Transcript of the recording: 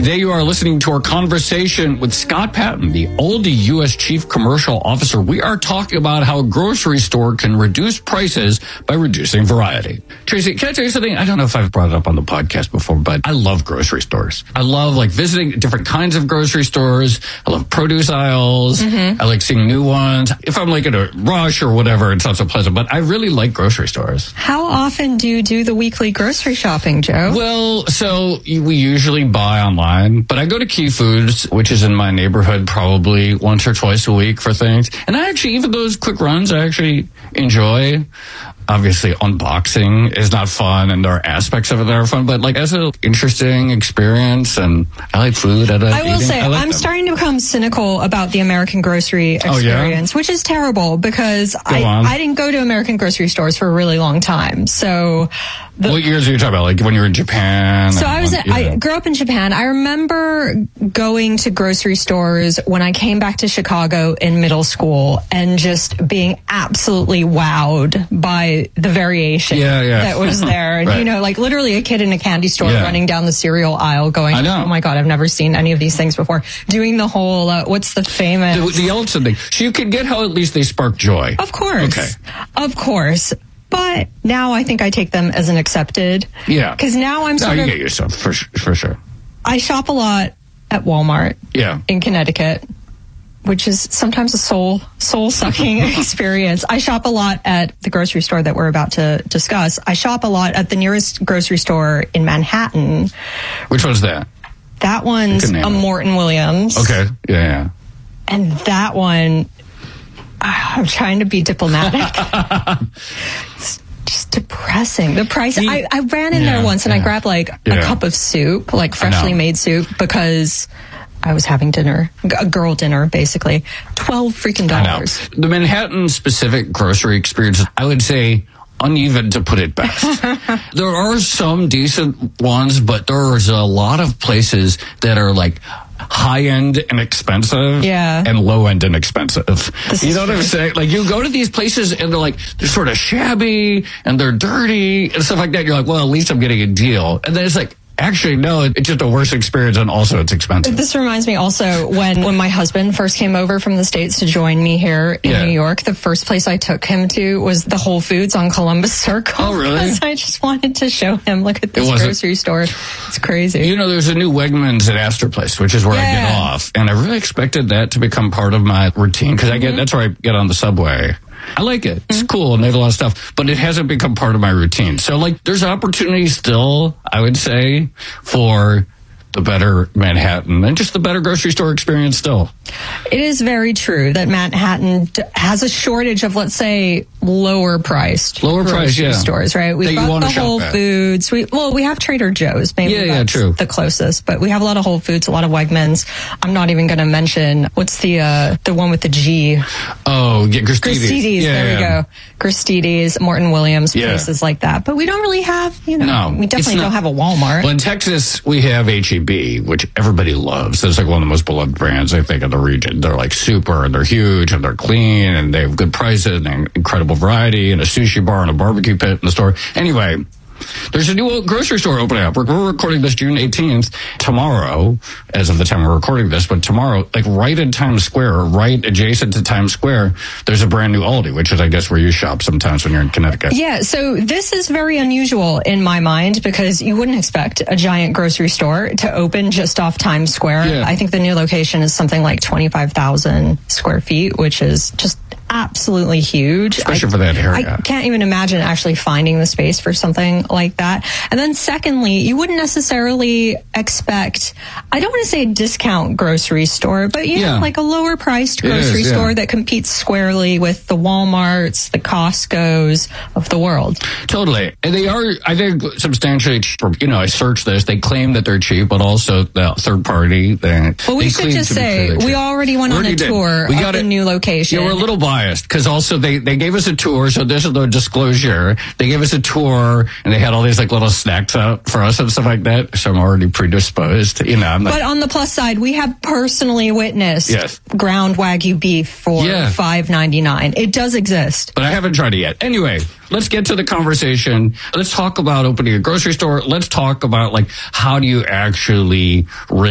Today you are listening to our conversation with Scott Patton, the Aldi U.S. Chief Commercial Officer. We are talking about how a grocery store can reduce prices by reducing variety. Tracy, can I tell you something? I don't know if I've brought it up on the podcast before, but I love grocery stores. I love visiting different kinds of grocery stores. I love produce aisles. I like seeing new ones. If I'm in a rush or whatever, it's not so pleasant, but I really like grocery stores. How often do you do the weekly grocery shopping, Joe? Well, so we usually buy online, but I go to Key Foods, which is in my neighborhood, probably once or twice a week for things. And I actually, even those quick runs, I actually enjoy. Obviously, unboxing is not fun, and there are aspects of it that are fun, but as an interesting experience, and I like food. I will say, I'm starting to become cynical about the American grocery experience, which is terrible because I didn't go to American grocery stores for a really long time. So, what years are you talking about? When you were in Japan? So I grew up in Japan. I remember going to grocery stores when I came back to Chicago in middle school and just being absolutely wowed by the variation that was there. And, right. Literally a kid in a candy store running down the cereal aisle going, oh my God, I've never seen any of these things before. Doing the whole, what's the famous... The Yeltsin thing. So you could get how at least they spark joy. Of course. Okay. Of course. But now I think I take them as an accepted. Yeah. Because now I'm you get yourself, for sure. I shop a lot at Walmart in Connecticut, which is sometimes a soul-sucking experience. I shop a lot at the grocery store that we're about to discuss. I shop a lot at the nearest grocery store in Manhattan. Which one's that? That one's a Morton Williams. Okay, yeah. And that one... I'm trying to be diplomatic. It's just depressing. The price. I ran in there once and I grabbed a cup of soup, freshly made soup, because I was having dinner, a girl dinner, basically. $12 freaking. The Manhattan specific grocery experience, I would say, uneven to put it best. There are some decent ones, but there's a lot of places that are high-end and expensive and low-end and expensive. You know what I'm saying? You go to these places and they're sort of shabby and they're dirty and stuff like that. You're well, at least I'm getting a deal. And then it's actually, no, it's just a worse experience, and also it's expensive. This reminds me also when my husband first came over from the States to join me here in New York, the first place I took him to was the Whole Foods on Columbus Circle. Oh, really? Because I just wanted to show him, look at this grocery store. It's crazy. There's a new Wegmans at Astor Place, which is where I get off. And I really expected that to become part of my routine, because that's where I get on the subway. I like it. It's cool, and they have a lot of stuff, but it hasn't become part of my routine. So, there's opportunities still, I would say, for the better Manhattan and just the better grocery store experience still. It is very true that Manhattan has a shortage of, let's say, lower priced grocery stores, right? We've got the Whole Foods. We have Trader Joe's. Maybe that's the closest, but we have a lot of Whole Foods, a lot of Wegmans. I'm not even going to mention, what's the one with the G? Oh, Gristedes. There we go. Gristedes, Morton Williams, places like that. But we don't really have, we definitely don't have a Walmart. Well, in Texas, we have H-E-B, which everybody loves. That's one of the most beloved brands, I think, in the region. They're super, and they're huge, and they're clean, and they have good prices, and incredible variety, and a sushi bar and a barbecue pit in the store. Anyway, there's a new grocery store opening up. We're recording this June 18th. Tomorrow, as of the time we're recording this, but tomorrow, right in Times Square, right adjacent to Times Square, there's a brand new Aldi, which is, I guess, where you shop sometimes when you're in Connecticut. Yeah, so this is very unusual in my mind, because you wouldn't expect a giant grocery store to open just off Times Square. Yeah. I think the new location is something like 25,000 square feet, which is just absolutely huge. Especially for that area. I can't even imagine actually finding the space for something like that. And then secondly, you wouldn't necessarily expect, I don't want to say a discount grocery store, but a lower priced grocery store that competes squarely with the Walmarts, the Costcos of the world. Totally. And they are, I think, substantially cheaper. I searched this. They claim that they're cheap, but also the third party. Well, we should just say, we already went on a tour of the new location. Yeah, we're a little biased, because also they gave us a tour, so this is the disclosure. They gave us a tour, and they had all these little snacks out for us and stuff like that, so I'm already predisposed. But on the plus side, we have personally witnessed ground Wagyu beef for $5.99. It does exist. But I haven't tried it yet. Anyway, let's get to the conversation. Let's talk about opening a grocery store. Let's talk about how do you actually